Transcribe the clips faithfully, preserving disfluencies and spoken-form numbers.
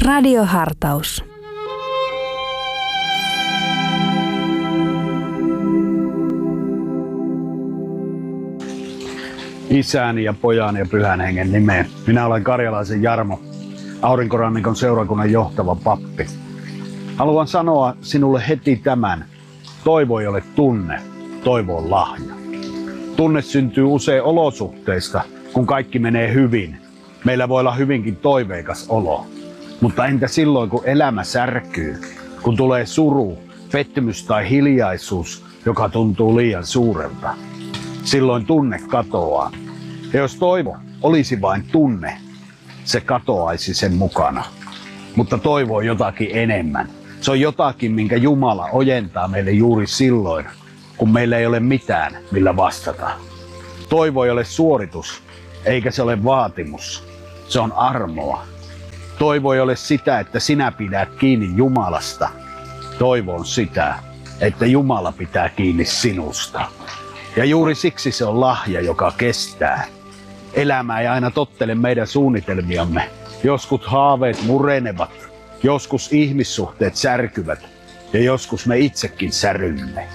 Radiohartaus. Isän ja Pojan ja Pyhän Hengen nimeen. Minä olen Karjalaisen Jarmo, Aurinkorannikon seurakunnan johtava pappi. Haluan sanoa sinulle heti tämän. Toivo ei ole tunne, toivo on lahja. Tunne syntyy usein olosuhteista, kun kaikki menee hyvin. Meillä voi olla hyvinkin toiveikas olo. Mutta entä silloin, kun elämä särkyy, kun tulee suru, pettymys tai hiljaisuus, joka tuntuu liian suurelta? Silloin tunne katoaa. Ja jos toivo olisi vain tunne, se katoaisi sen mukana. Mutta toivo on jotakin enemmän. Se on jotakin, minkä Jumala ojentaa meille juuri silloin, kun meillä ei ole mitään, millä vastata. Toivo ei ole suoritus, eikä se ole vaatimus. Se on armoa. Toivo ei ole sitä, että sinä pidät kiinni Jumalasta. Toivo on sitä, että Jumala pitää kiinni sinusta. Ja juuri siksi se on lahja, joka kestää. Elämä ei aina tottele meidän suunnitelmiamme. Joskus haaveet murenevat, joskus ihmissuhteet särkyvät ja joskus me itsekin särymme.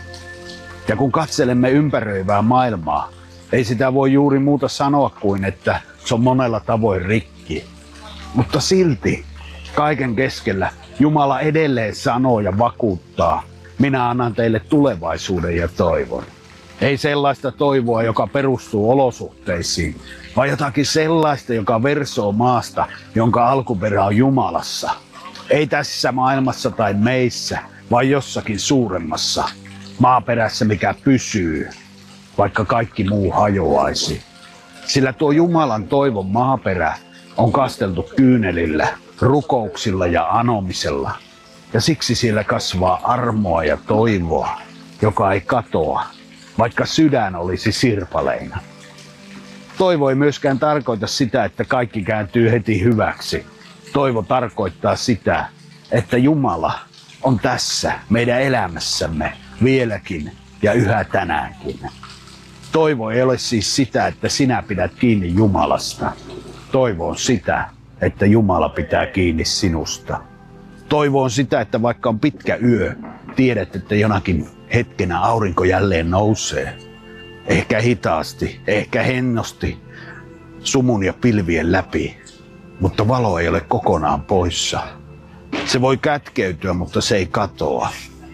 Ja kun katselemme ympäröivää maailmaa, ei sitä voi juuri muuta sanoa kuin, että se on monella tavoin rikki. Mutta silti kaiken keskellä Jumala edelleen sanoo ja vakuuttaa, minä annan teille tulevaisuuden ja toivon. Ei sellaista toivoa, joka perustuu olosuhteisiin, vaan jotakin sellaista, joka versoo maasta, jonka alkuperä on Jumalassa. Ei tässä maailmassa tai meissä, vaan jossakin suuremmassa maaperässä, mikä pysyy, vaikka kaikki muu hajoaisi. Sillä tuo Jumalan toivon maaperä on kasteltu kyynelillä, rukouksilla ja anomisella. Ja siksi siellä kasvaa armoa ja toivoa, joka ei katoa, vaikka sydän olisi sirpaleina. Toivo ei myöskään tarkoita sitä, että kaikki kääntyy heti hyväksi. Toivo tarkoittaa sitä, että Jumala on tässä meidän elämässämme vieläkin ja yhä tänäänkin. Toivo ei ole siis sitä, että sinä pidät kiinni Jumalasta. Toivo on sitä, että Jumala pitää kiinni sinusta. Toivo on sitä, että vaikka on pitkä yö, tiedät, että jonakin hetkenä aurinko jälleen nousee. Ehkä hitaasti, ehkä hennosti, sumun ja pilvien läpi, mutta valo ei ole kokonaan poissa. Se voi kätkeytyä, mutta se ei katoa.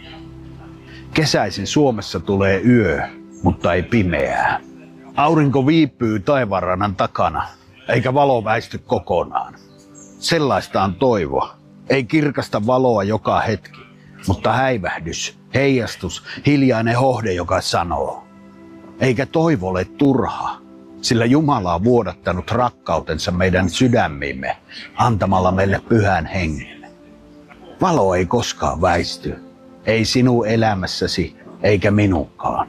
Kesäisin Suomessa tulee yö, mutta ei pimeää. Aurinko viipyy taivaanrannan takana, eikä valo väisty kokonaan. Sellaista on toivo. Ei kirkasta valoa joka hetki, mutta häivähdys, heijastus, hiljainen hohde, joka sanoo. Eikä toivo ole turha, sillä Jumala on vuodattanut rakkautensa meidän sydämiimme antamalla meille Pyhän Hengen. Valo ei koskaan väisty, ei sinun elämässäsi eikä minunkaan.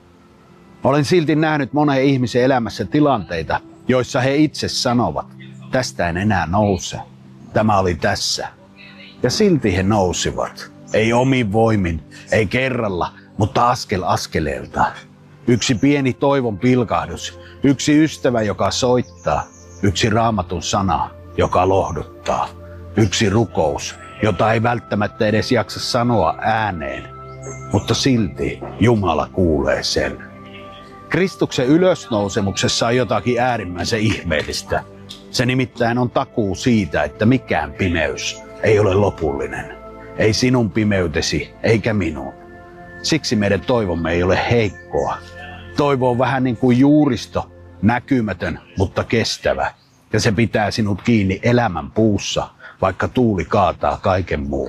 Olen silti nähnyt monen ihmisen elämässä tilanteita, joissa he itse sanovat, tästä en enää nouse, tämä oli tässä. Ja silti he nousivat, ei omin voimin, ei kerralla, mutta askel askeleelta. Yksi pieni toivon pilkahdus, yksi ystävä, joka soittaa, yksi Raamatun sana, joka lohduttaa, yksi rukous, jota ei välttämättä edes jaksa sanoa ääneen, mutta silti Jumala kuulee sen. Kristuksen ylösnousemuksessa on jotakin äärimmäisen ihmeellistä. Se nimittäin on takuu siitä, että mikään pimeys ei ole lopullinen. Ei sinun pimeytesi eikä minun. Siksi meidän toivomme ei ole heikkoa. Toivo on vähän niin kuin juuristo, näkymätön, mutta kestävä. Ja se pitää sinut kiinni elämän puussa, vaikka tuuli kaataa kaiken muun.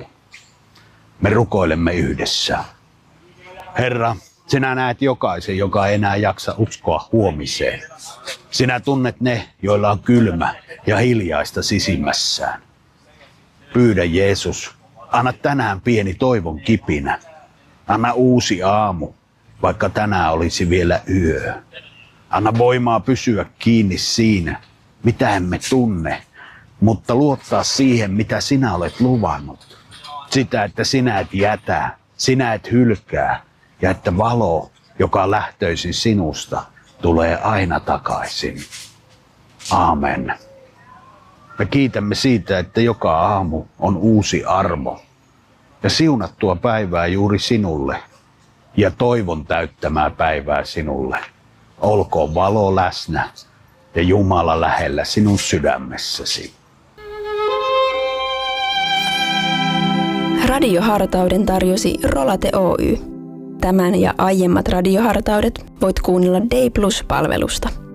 Me rukoilemme yhdessä. Herra, sinä näet jokaisen, joka ei enää jaksa uskoa huomiseen. Sinä tunnet ne, joilla on kylmä ja hiljaista sisimmässään. Pyydä Jeesus, anna tänään pieni toivon kipinä. Anna uusi aamu, vaikka tänään olisi vielä yö. Anna voimaa pysyä kiinni siinä, mitä emme tunne, mutta luottaa siihen, mitä sinä olet luvannut. Sitä, että sinä et jätä, sinä et hylkää ja että valo, joka on lähtöisin sinusta, tulee aina takaisin. Aamen. Me kiitämme siitä, että joka aamu on uusi armo. Ja siunattua päivää juuri sinulle. Ja toivon täyttämää päivää sinulle. Olkoon valo läsnä ja Jumala lähellä sinun sydämessäsi. Radiohartauden tarjosi Rolate Oy. Tämän ja aiemmat radiohartaudet voit kuunnella Day Plus-palvelusta.